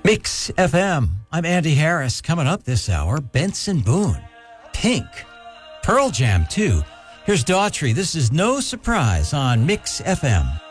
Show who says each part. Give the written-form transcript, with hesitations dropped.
Speaker 1: Mix FM. I'm Andy Harris. Coming up this hour, Benson Boone, Pink, Pearl Jam 2. Here's Daughtry. This is No Surprise on Mix FM.